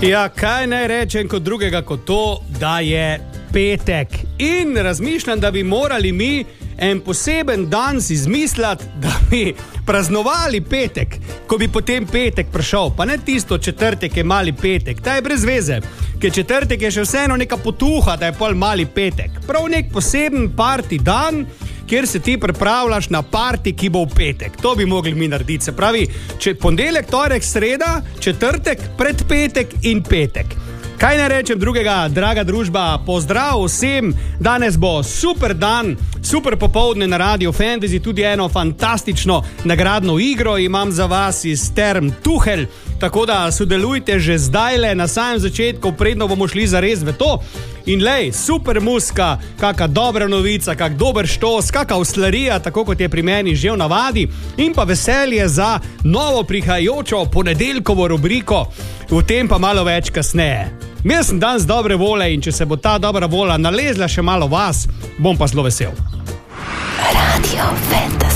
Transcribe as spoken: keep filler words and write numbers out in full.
Ja, kaj naj rečem kot drugega kot to, da je petek. In razmišljam, da bi morali mi en poseben dan si izmisliti, da bi praznovali petek, ko bi potem petek prišel. Pa ne tisto četrtek je mali petek, ta je brez veze, ker četrtek je še vseeno neka potuha, da je pol mali petek. Prav nek poseben party dan, kjer se ti pripravljaš na party, ki bo v petek. To bi mogli mi narediti. Se pravi, če ponedeljek, torek, sreda, četrtek, predpetek in petek. Kaj ne rečem drugega, draga družba, pozdrav vsem, danes bo super dan, super popoldne na Radio Fantasy, tudi eno fantastično nagradno igro imam za vas iz Term Tuhelj, tako da sodelujte že zdajle na samem začetku, predno bomo šli zares v to. In lej, super muska, kaka dobra novica, kak dober štos, kaka uslarija, tako kot je pri meni že v navadi, in pa veselje za novo prihajajočo ponedeljkovo rubriko, v tem pa malo več kasneje. Jaz sem danes dobre vole in če se bo ta dobra vola nalezla še malo vas, bom pa zelo vesel. Radio Fantasy.